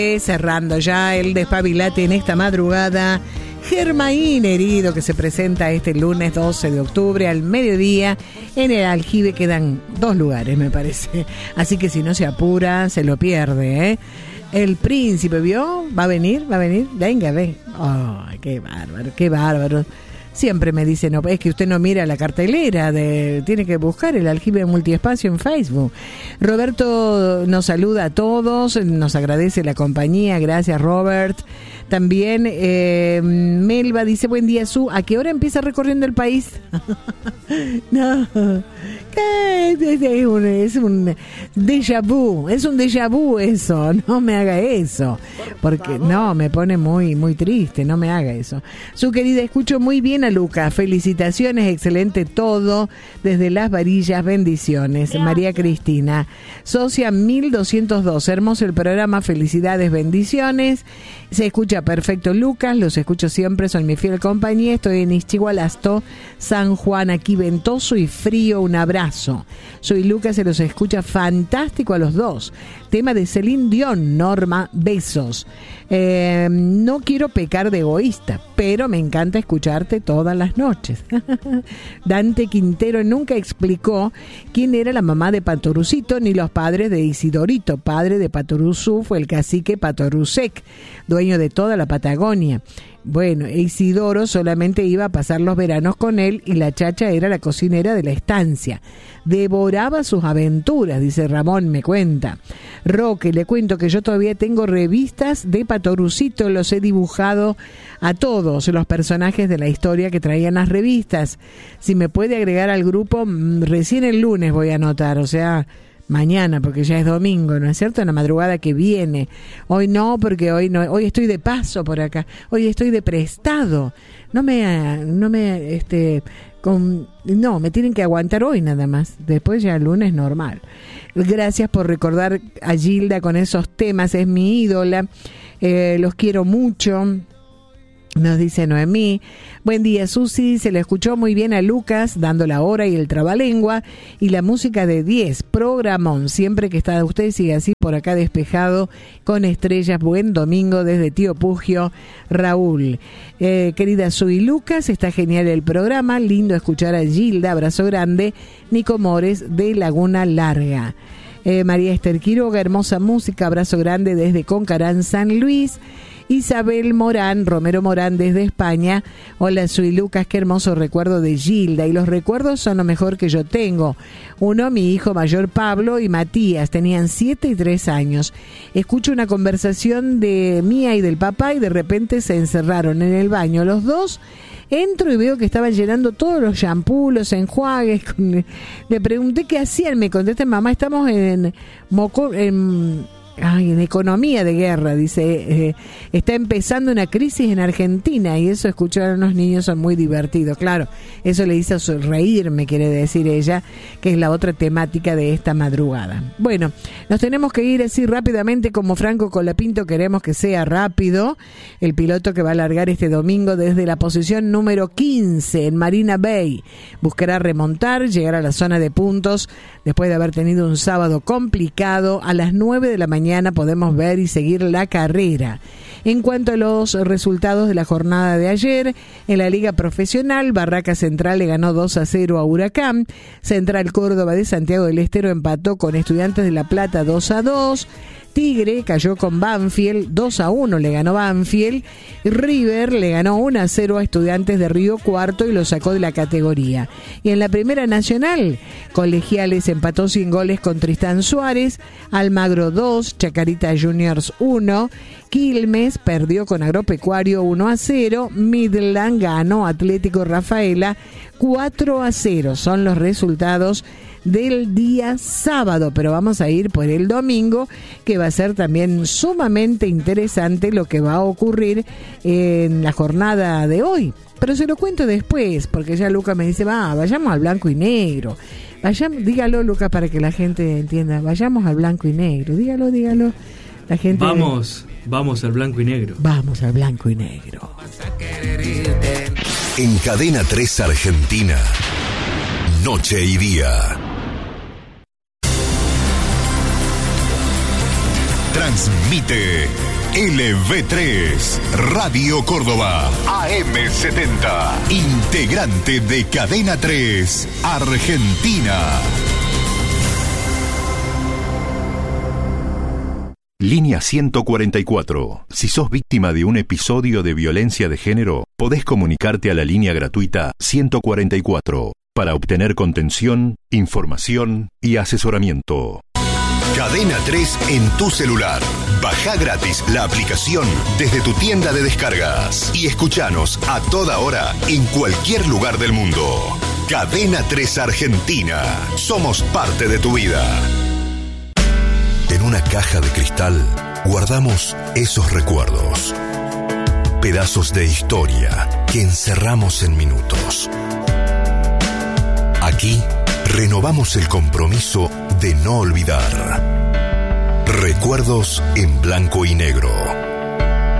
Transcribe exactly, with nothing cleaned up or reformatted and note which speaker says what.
Speaker 1: Cerrando ya el Despabilate en esta madrugada, Germain Herido, que se presenta este lunes doce de octubre al mediodía en el Aljibe. Quedan dos lugares, me parece, así que si no se apura, se lo pierde, ¿eh? El Príncipe, ¿vio? ¿Va a venir? ¿Va a venir? Venga, ven. Oh, qué bárbaro, qué bárbaro. Siempre me dicen, no, es que usted no mira la cartelera, de, tiene que buscar el Aljibe Multiespacio en Facebook. Roberto nos saluda a todos, nos agradece la compañía, gracias Robert. También eh, Melba dice, buen día Su, ¿a qué hora empieza recorriendo el país? No, es un, es un déjà vu, es un déjà vu eso, no me haga eso, porque no, me pone muy, muy triste, no me haga eso. Su querida, escucho muy bien a Lucas, felicitaciones, excelente todo, desde Las Varillas, bendiciones. Gracias. María Cristina, socia mil doscientos dos, hermoso el programa, felicidades, bendiciones, se escucha perfecto Lucas, los escucho siempre, son mi fiel compañía, estoy en Ixtigualasto, San Juan, aquí ventoso y frío, un abrazo. Soy Lucas, se los escucha fantástico a los dos. Tema de Celine Dion, Norma, besos. Eh, no quiero pecar de egoísta, pero me encanta escucharte todas las noches. Dante Quintero nunca explicó quién era la mamá de Patorucito ni los padres de Isidorito. Padre de Patoruzú fue el cacique Patoruzek, dueño de toda la Patagonia. Bueno, Isidoro solamente iba a pasar los veranos con él y la chacha era la cocinera de la estancia. Devoraba sus aventuras, dice Ramón, me cuenta. Roque, le cuento que yo todavía tengo revistas de Patorucito, los he dibujado a todos los personajes de la historia que traían las revistas. Si me puede agregar al grupo, recién el lunes voy a anotar, o sea... mañana, porque ya es domingo, ¿no es cierto? En la madrugada que viene. Hoy no, porque hoy no, hoy estoy de paso por acá. Hoy estoy de prestado. No me, no me, este, con, no, me tienen que aguantar hoy nada más. Después ya el lunes normal. Gracias por recordar a Gilda con esos temas, es mi ídola. Eh, los quiero mucho. Nos dice Noemí, buen día Susi, se le escuchó muy bien a Lucas dando la hora y el trabalengua y la música de diez, programón, siempre que está usted sigue así por acá despejado con estrellas, buen domingo desde Tío Pugio, Raúl. Eh, querida Suy Lucas, está genial el programa, lindo escuchar a Gilda, abrazo grande, Nico Mores de Laguna Larga. Eh, María Esther Quiroga, hermosa música, abrazo grande desde Concarán, San Luis. Isabel Morán, Romero Morán desde España. Hola, soy Lucas, qué hermoso recuerdo de Gilda. Y los recuerdos son lo mejor que yo tengo. Uno, mi hijo mayor Pablo y Matías, tenían siete y tres años. Escucho una conversación de mía y del papá y de repente se encerraron en el baño los dos. Entro y veo que estaban llenando todos los shampoos, los enjuagues. Le pregunté qué hacían, me contesta, mamá, estamos en Moco... en Ay, en economía de guerra, dice, eh, está empezando una crisis en Argentina y eso escuchar a unos niños son muy divertidos. Claro, eso le hizo reír, me quiere decir ella, que es la otra temática de esta madrugada. Bueno, nos tenemos que ir así rápidamente como Franco Colapinto, queremos que sea rápido. El piloto que va a largar este domingo desde la posición número quince en Marina Bay buscará remontar, llegar a la zona de puntos después de haber tenido un sábado complicado. A las nueve de la mañana podemos ver y seguir la carrera. En cuanto a los resultados de la jornada de ayer, en la Liga Profesional, Barraca Central le ganó dos a cero a Huracán, Central Córdoba de Santiago del Estero empató con Estudiantes de La Plata dos a dos, Tigre cayó con Banfield, dos a uno le ganó Banfield, River le ganó uno a cero a Estudiantes de Río Cuarto y lo sacó de la categoría. Y en la Primera Nacional, Colegiales empató sin goles con Tristán Suárez, Almagro dos, Chacarita Juniors uno, Quilmes perdió con Agropecuario uno a cero, Midland ganó Atlético Rafaela cuatro a cero. Son los resultados del día sábado, pero vamos a ir por el domingo, que va a ser también sumamente interesante lo que va a ocurrir en la jornada de hoy. Pero se lo cuento después, porque ya Lucas me dice, va, vayamos al blanco y negro. Vayamos, dígalo, Lucas, para que la gente entienda. Vayamos al blanco y negro. Dígalo, dígalo. La gente
Speaker 2: Vamos, de... vamos al blanco y negro.
Speaker 1: Vamos al blanco y negro.
Speaker 3: En Cadena tres Argentina, noche y día. Transmite L V tres, Radio Córdoba, A M setenta, integrante de Cadena tres, Argentina. Línea ciento cuarenta y cuatro. Si sos víctima de un episodio de violencia de género, podés comunicarte a la línea gratuita ciento cuarenta y cuatro para obtener contención, información y asesoramiento. Cadena tres en tu celular. Baja gratis la aplicación desde tu tienda de descargas y escuchanos a toda hora en cualquier lugar del mundo. Cadena tres Argentina. Somos parte de tu vida. En una caja de cristal guardamos esos recuerdos. Pedazos de historia que encerramos en minutos. Aquí renovamos el compromiso de no olvidar. Recuerdos en blanco y negro.